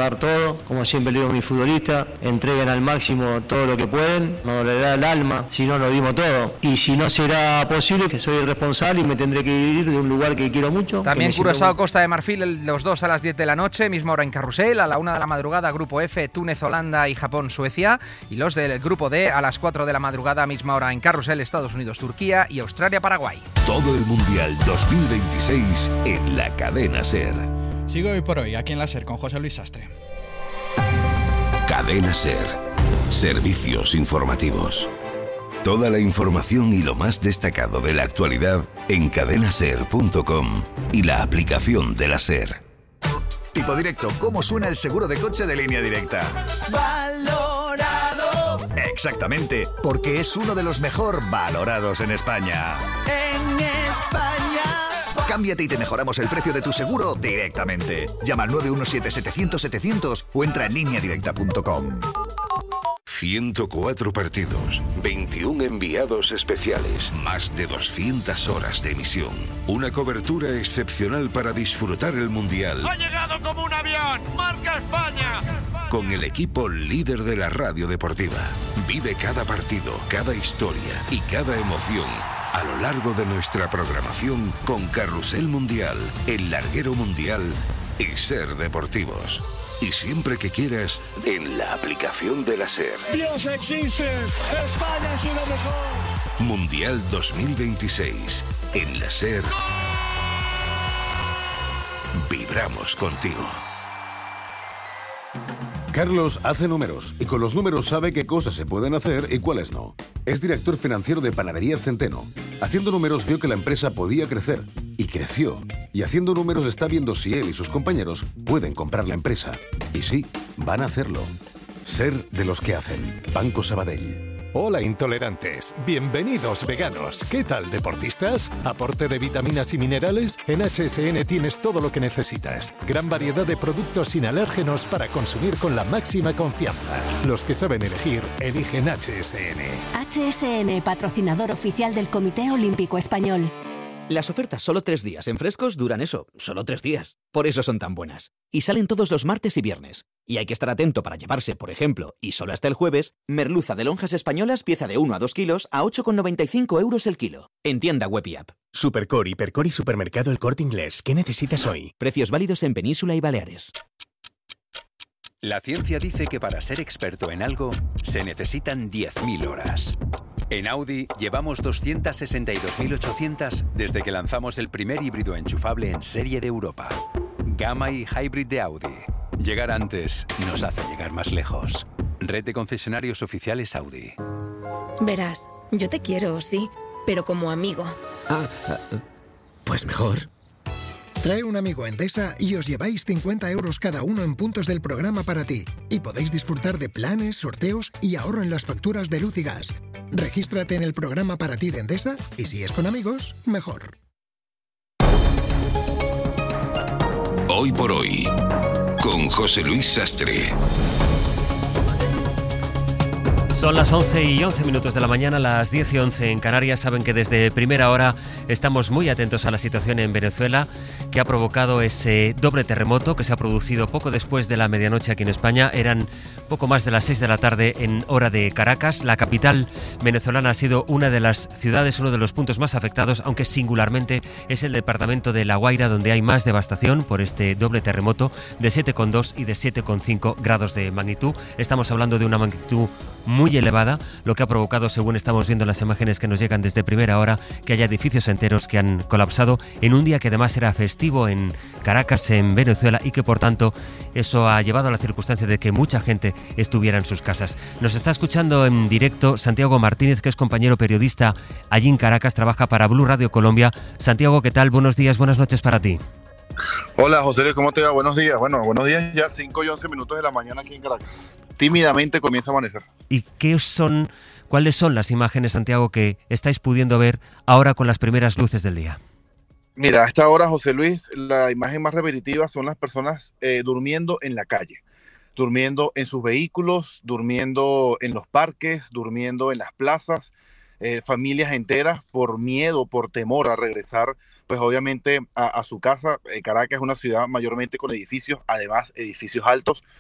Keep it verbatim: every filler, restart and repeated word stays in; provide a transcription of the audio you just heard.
dar todo, como siempre le digo a mis futbolistas, entreguen al máximo todo lo que pueden, no dolerá el alma si no lo dimos todo. Y si no será posible, que soy el responsable y me tendré que ir de un lugar que quiero mucho. También Curazao, Costa de Marfil, los dos a las diez de la noche, misma hora en Carrusel, a la una de la madrugada Grupo F, Túnez, Holanda y Japón, Suecia, y los del Grupo D a las cuatro de la madrugada, misma hora en Carrusel, Estados Unidos, Turquía y Australia, Paraguay. Todo el Mundial dos mil veintiséis en la cadena SER. Sigo hoy por hoy, aquí en la SER, con José Luis Sastre. Cadena SER. Servicios informativos. Toda la información y lo más destacado de la actualidad en cadena ser punto com y la aplicación de la SER. Tipo directo, ¿cómo suena el seguro de coche de Línea Directa? Valorado. Exactamente, porque es uno de los mejor valorados en España. En España. Cámbiate y te mejoramos el precio de tu seguro directamente. Llama al nueve uno siete, setecientos, setecientos o entra en línea directa punto com. ciento cuatro partidos, veintiún enviados especiales, más de doscientas horas de emisión. Una cobertura excepcional para disfrutar el Mundial. ¡Ha llegado como un avión! ¡Marca España! Con el equipo líder de la radio deportiva. Vive cada partido, cada historia y cada emoción a lo largo de nuestra programación con Carrusel Mundial, El Larguero Mundial y SER Deportivos. Y siempre que quieras, en la aplicación de la SER. ¡Dios existe! ¡España es una mejor! Mundial dos mil veintiséis. En la SER. Vibramos contigo. Carlos hace números y con los números sabe qué cosas se pueden hacer y cuáles no. Es director financiero de Panaderías Centeno. Haciendo números vio que la empresa podía crecer y creció. Y haciendo números está viendo si él y sus compañeros pueden comprar la empresa. Y sí, van a hacerlo. Ser de los que hacen. Banco Sabadell. Hola intolerantes, bienvenidos veganos. ¿Qué tal deportistas? ¿Aporte de vitaminas y minerales? En H S N tienes todo lo que necesitas. Gran variedad de productos sin alérgenos para consumir con la máxima confianza. Los que saben elegir, eligen H S N. H S N, patrocinador oficial del Comité Olímpico Español. Las ofertas solo tres días en Frescos duran eso, solo tres días. Por eso son tan buenas. Y salen todos los martes y viernes. Y hay que estar atento para llevarse, por ejemplo, y solo hasta el jueves, merluza de lonjas españolas pieza de uno a dos kilos a ocho con noventa y cinco euros el kilo. En tienda web y app. Supercore, Hipercor y Supermercado El Corte Inglés. ¿Qué necesitas hoy? Precios válidos en Península y Baleares. La ciencia dice que para ser experto en algo se necesitan diez mil horas. En Audi llevamos doscientas sesenta y dos mil ochocientas desde que lanzamos el primer híbrido enchufable en serie de Europa. Gamma y Hybrid de Audi. Llegar antes nos hace llegar más lejos. Red de concesionarios oficiales Audi. Verás, yo te quiero, sí, pero como amigo. Ah, pues mejor. Trae un amigo a Endesa y os lleváis cincuenta euros cada uno en puntos del programa para ti. Y podéis disfrutar de planes, sorteos y ahorro en las facturas de luz y gas. Regístrate en el programa para ti de Endesa y si es con amigos, mejor. Hoy por hoy, con José Luis Sastre. Son las once y once minutos de la mañana, las diez y once en Canarias. Saben que desde primera hora estamos muy atentos a la situación en Venezuela, que ha provocado ese doble terremoto que se ha producido poco después de la medianoche aquí en España. Eran poco más de las seis de la tarde en hora de Caracas. La capital venezolana ha sido una de las ciudades, uno de los puntos más afectados, aunque singularmente es el departamento de La Guaira, donde hay más devastación por este doble terremoto de siete coma dos y de siete coma cinco grados de magnitud. Estamos hablando de una magnitud muy elevada, lo que ha provocado, según estamos viendo en las imágenes que nos llegan desde primera hora, que haya edificios enteros que han colapsado en un día que además era festivo en Caracas, en Venezuela, y que por tanto eso ha llevado a la circunstancia de que mucha gente estuviera en sus casas. Nos está escuchando en directo Santiago Martínez, que es compañero periodista allí en Caracas, trabaja para Blue Radio Colombia. Santiago, ¿qué tal? Buenos días, buenas noches para ti. Hola José Luis, ¿cómo te va? Buenos días. Bueno, buenos días, ya cinco y once minutos de la mañana aquí en Caracas. Tímidamente comienza a amanecer. ¿Y qué son, cuáles son las imágenes, Santiago, que estáis pudiendo ver ahora con las primeras luces del día? Mira, a esta hora, José Luis, la imagen más repetitiva son las personas eh, durmiendo en la calle, durmiendo en sus vehículos, durmiendo en los parques, durmiendo en las plazas, eh, familias enteras por miedo, por temor a regresar, pues obviamente a, a su casa. Eh, Caracas es una ciudad mayormente con edificios, además edificios altos,